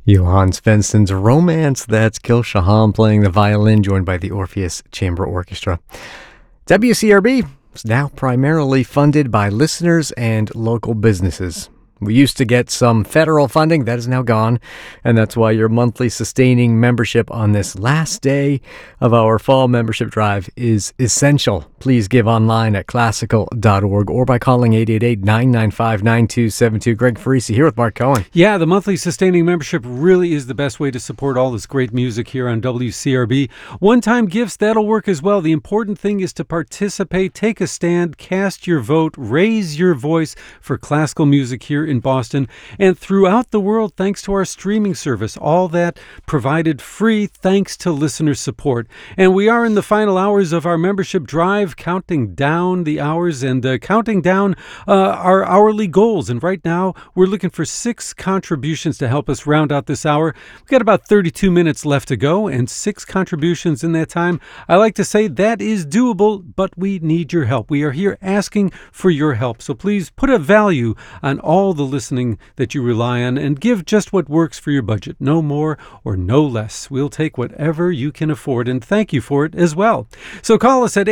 Johann Svensson's Romance. That's Gil Shahan playing the violin, joined by the Orpheus Chamber Orchestra. WCRB is now primarily funded by listeners and local businesses. We used to get some federal funding. That is now gone, and that's why your monthly sustaining membership on this last day of our fall membership drive is essential. Please give online at classical.org or by calling 888-995-9272. Greg Farisi here with Mark Cohen. Yeah, the monthly sustaining membership really is the best way to support all this great music here on WCRB. One-time gifts, that'll work as well. The important thing is to participate, take a stand, cast your vote, raise your voice for classical music here in Boston and throughout the world, thanks to our streaming service. All that provided free thanks to listener support. And we are in the final hours of our membership drive, counting down the hours and counting down our hourly goals. And right now, we're looking for 6 contributions to help us round out this hour. We've got about 32 minutes left to go and 6 contributions in that time. I like to say that is doable, but we need your help. We are here asking for your help. So please put a value on all the listening that you rely on and give just what works for your budget. No more or no less. We'll take whatever you can afford and thank you for it as well. So call us at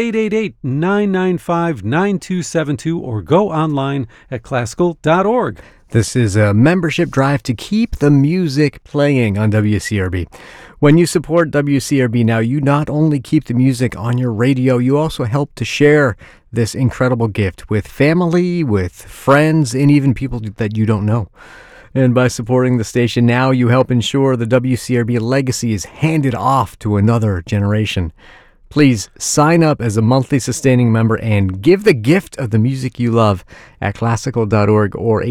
888-995-9272 or go online at classical.org. This is a membership drive to keep the music playing on WCRB. When you support WCRB now, you not only keep the music on your radio, you also help to share this incredible gift with family, with friends, and even people that you don't know. And by supporting the station now, you help ensure the WCRB legacy is handed off to another generation. Please sign up as a monthly sustaining member and give the gift of the music you love at classical.org or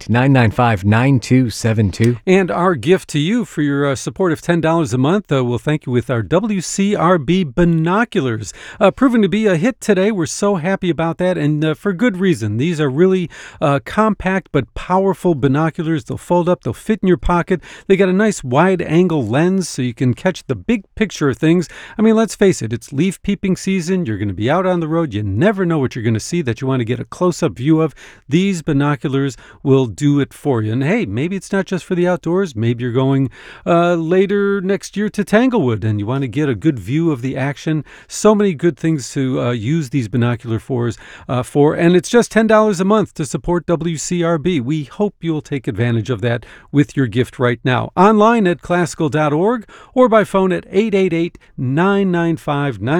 888-995-9272. And our gift to you for your support of $10 a month, we'll thank you with our WCRB binoculars. Proving to be a hit today. We're so happy about that, and for good reason. These are really compact but powerful binoculars. They'll fold up, they'll fit in your pocket. They got a nice wide-angle lens so you can catch the big picture of things. I mean, let's face it, it's leaf peeping season. You're going to be out on the road. You never know what you're going to see that you want to get a close-up view of. These binoculars will do it for you. And hey, maybe it's not just for the outdoors. Maybe you're going later next year to Tanglewood and you want to get a good view of the action. So many good things to use these binocular for. And it's just $10 a month to support WCRB. We hope you'll take advantage of that with your gift right now. Online at classical.org or by phone at 888-995-9272.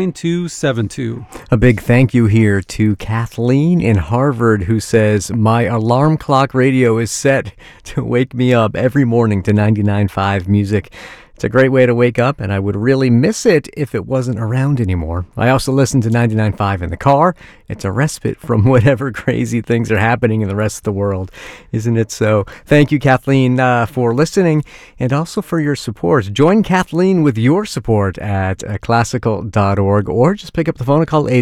A big thank you here to Kathleen in Harvard, who says, my alarm clock radio is set to wake me up every morning to 99.5 music. It's a great way to wake up, and I would really miss it if it wasn't around anymore. I also listen to 99.5 in the car. It's a respite from whatever crazy things are happening in the rest of the world, isn't it? So thank you, Kathleen, for listening and also for your support. Join Kathleen with your support at classical.org or just pick up the phone and call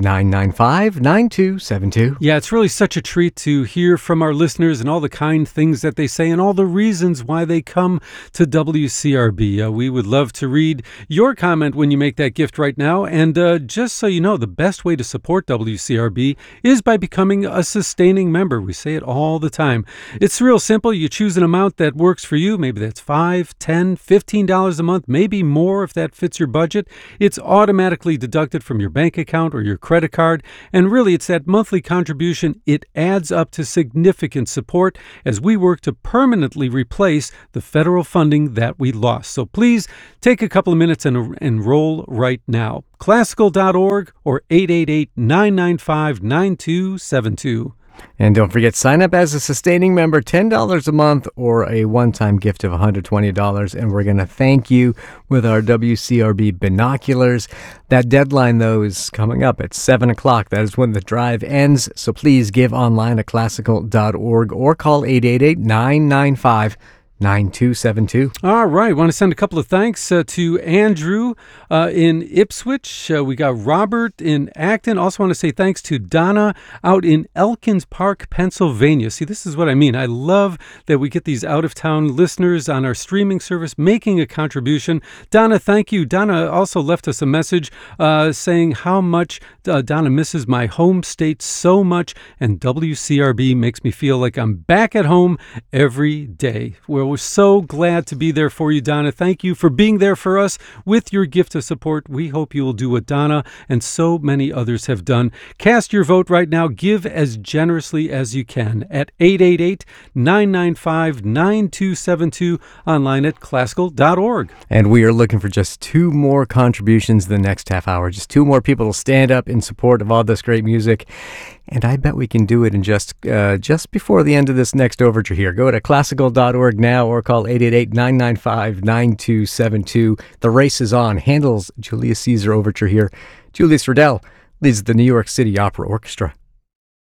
888-995-9272. Yeah, it's really such a treat to hear from our listeners and all the kind things that they say and all the reasons why they come to WCRB. We would love to read your comment when you make that gift right now. And just so you know, the best way to support WCRB is by becoming a sustaining member. We say it all the time. It's real simple. You choose an amount that works for you. Maybe that's $5, $10, $15 a month, maybe more if that fits your budget. It's automatically deducted from your bank account or your credit card. And really, it's that monthly contribution. It adds up to significant support as we work to permanently replace the federal funding that we lost. So please take a couple of minutes and enroll right now. Classical.org or 888-995-9272. And don't forget, sign up as a sustaining member, $10 a month or a one-time gift of $120. And we're going to thank you with our WCRB binoculars. That deadline, though, is coming up at 7 o'clock. That is when the drive ends. So please give online at classical.org or call 888-995-9272. 9272. All right. Want to send a couple of thanks to Andrew in Ipswich. We got Robert in Acton. Also want to say thanks to Donna out in Elkins Park, Pennsylvania. See, this is what I mean. I love that we get these out-of-town listeners on our streaming service making a contribution. Donna, thank you. Donna also left us a message saying how much Donna misses my home state so much, and WCRB makes me feel like I'm back at home every day. Well, We're so glad to be there for you, Donna. Thank you for being there for us with your gift of support. We hope you will do what Donna and so many others have done. Cast your vote right now. Give as generously as you can at 888-995-9272, online at classical.org. And we are looking for just 2 more contributions the next half hour. Just 2 more people to stand up in support of all this great music. And I bet we can do it in just before the end of this next overture here. Go to classical.org now or call 888-995-9272. The race is on. Handel's Julius Caesar overture here. Julius Riddell leads the New York City Opera Orchestra.